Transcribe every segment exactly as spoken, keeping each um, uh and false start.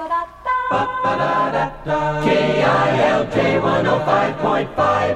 K I L J one oh five point five.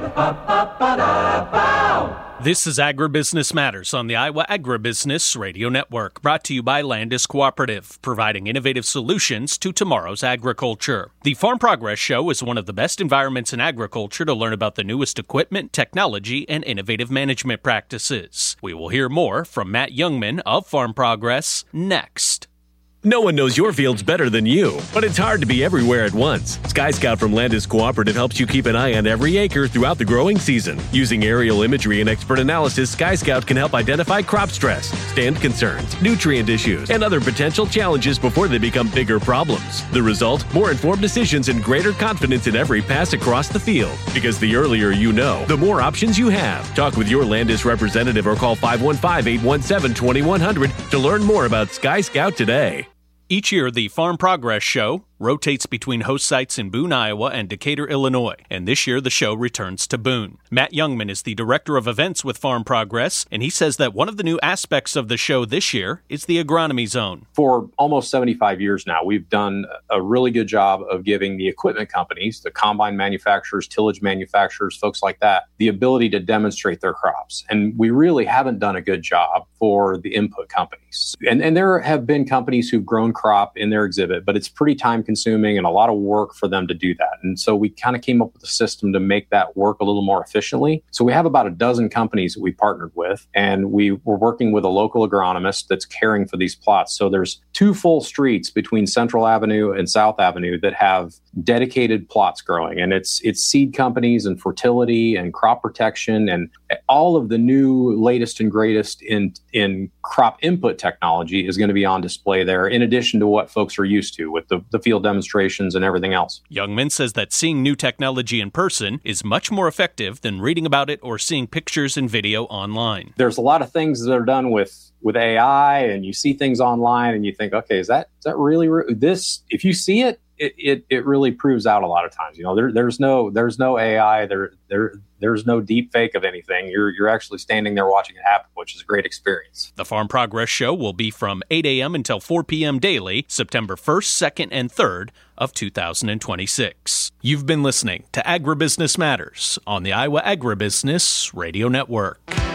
This is Agribusiness Matters on the Iowa Agribusiness Radio Network, brought to you by Landis Cooperative, providing innovative solutions to tomorrow's agriculture. The Farm Progress Show is one of the best environments in agriculture to learn about the newest equipment, technology, and innovative management practices. We will hear more from Matt Youngman of Farm Progress next. No one knows your fields better than you, but it's hard to be everywhere at once. Sky Scout from Landis Cooperative helps you keep an eye on every acre throughout the growing season. Using aerial imagery and expert analysis, Sky Scout can help identify crop stress, stand concerns, nutrient issues, and other potential challenges before they become bigger problems. The result? More informed decisions and greater confidence in every pass across the field. Because the earlier you know, the more options you have. Talk with your Landis representative or call five one five, eight one seven, two one zero zero to learn more about Sky Scout today. Each year, the Farm Progress Show rotates between host sites in Boone, Iowa and Decatur, Illinois, and this year the show returns to Boone. Matt Youngman is the director of events with Farm Progress, and he says that one of the new aspects of the show this year is the agronomy zone. For almost seventy-five years now, we've done a really good job of giving the equipment companies, the combine manufacturers, tillage manufacturers, folks like that, the ability to demonstrate their crops. And we really haven't done a good job for the input companies. And, and there have been companies who've grown crop in their exhibit, but it's pretty time consuming and a lot of work for them to do that. And so we kind of came up with a system to make that work a little more efficiently. So we have about a dozen companies that we partnered with, and we were working with a local agronomist that's caring for these plots. So there's two full streets between Central Avenue and South Avenue that have dedicated plots growing. And it's it's seed companies and fertility and crop protection and all of the new latest and greatest in, in crop input technology is going to be on display there, in addition to what folks are used to with the, the field demonstrations and everything else. Youngman says that seeing new technology in person is much more effective than reading about it or seeing pictures and video online. There's a lot of things that are done with, with A I, and you see things online and you think, okay, is that is that really re- this? If you see it, it it it really proves out a lot of times. You know, there there's no there's no A I, there there there's no deep fake of anything. You're you're actually standing there watching it happen, which is a great experience. The Farm Progress Show will be from eight a.m. until four p.m. daily, September first, second, and third of two thousand twenty-six. You've been listening to Agribusiness Matters on the Iowa Agribusiness Radio Network.